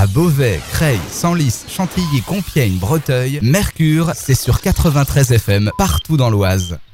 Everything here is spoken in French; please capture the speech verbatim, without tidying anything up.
Beauvais, Creil, Senlis, Chantilly, Compiègne, Breteuil, Mercure, c'est sur quatre-vingt-treize F M partout dans l'Oise.